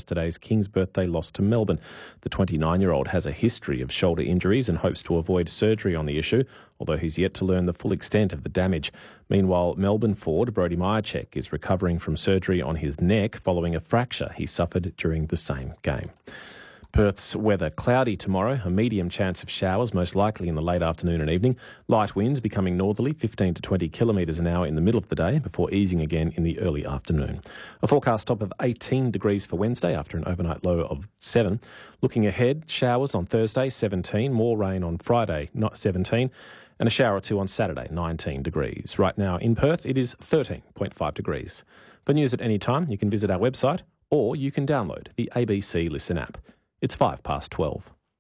yesterday's King's Birthday loss to Melbourne. The 29-year-old has a history of shoulder injuries and hopes to avoid surgery on the issue, although he's yet to learn the full extent of the damage. Meanwhile, Melbourne forward Brodie Mihocek is recovering from surgery on his neck following a fracture he suffered during the same game. Perth's weather cloudy tomorrow, a medium chance of showers, most likely in the late afternoon and evening. Light winds becoming northerly, 15 to 20 kilometres an hour in the middle of the day before easing again in the early afternoon. A forecast top of 18 degrees for Wednesday after an overnight low of 7. Looking ahead, showers on Thursday, 17, more rain on Friday, 17, and a shower or two on Saturday, 19 degrees. Right now in Perth, it is 13.5 degrees. For news at any time, you can visit our website or you can download the ABC Listen app. It's 12:05.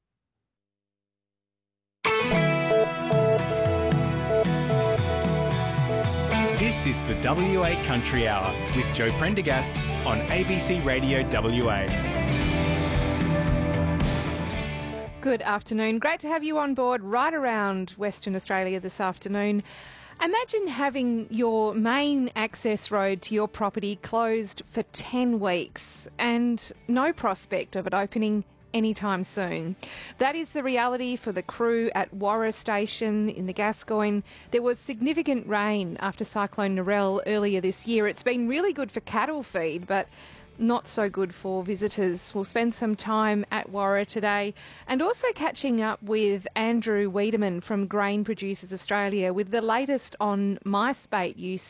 This is the WA Country Hour with Joe Prendergast on ABC Radio WA. Good afternoon. Great to have you on board right around Western Australia this afternoon. Imagine having your main access road to your property closed for 10 weeks and no prospect of it opening anytime soon. That is the reality for the crew at Warra Station in the Gascoyne. There was significant rain after Cyclone Narelle earlier this year. It's been really good for cattle feed, but not so good for visitors. We'll spend some time at Warra today and also catching up with Andrew Wiedemann from Grain Producers Australia with the latest on MySpate use